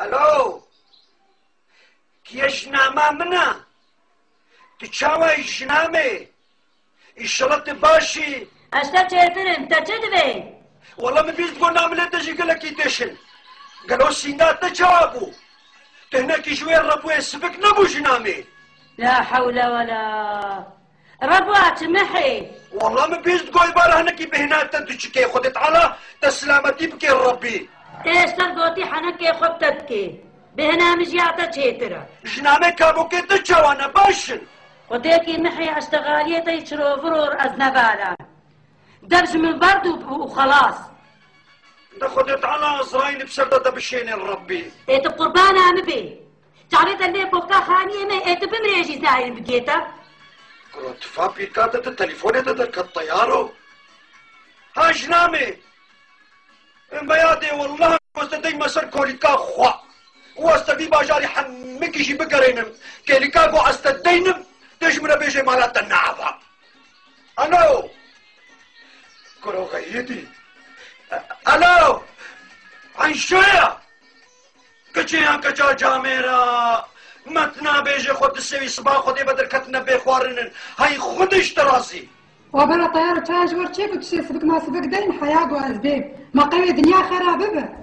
الو كيش ناما منا تشاوي جنامي الشلط باشي اشتا چهترن تا چه دوی؟ والله من بيز تقول نعمل تجي قال لك يدشن قالوا سينات تجابو تهناك شويه الربو يسبك نبو جنامي لا حول ولا ربوات محي والله من بيز تقول بارا هناك بهنات تدشكي خدت على تسلامتي بكي الربي تيستر قوتي حنكي خبتتكي بهنا مجياتا چهترا جنامي كابو كي تجاوانا باشن خديكي محي اشتغالية يشرو فرور أزنبالا دبش من برد وخلاص ده خدت على إسرائيل بسردة بشين الربي ايت قربانا عم بي تعريت اللي بوكا خانية ما ايت بمريجي زاين بقيتا قلت فابي كاتت التليفون تدرك الطيارو ها جنامي بيادي والله واستدي مسر كوليكا خوا واستدي باجاري حمكي شي بقرينم كوليكا قو استدينم تجمنا بيجي مالات النعفة الو كرو غيدي الو عن شوية كجيان كجا جاميرا متنا بيجي خود السوي صباح خودي بدر كتنا بيخوارنن هاي خودش تراسي وبلا طيارة تاج ورشيك وتشي سبك ما سبك دين حياة وأزبيب ما قوي دنيا خرابة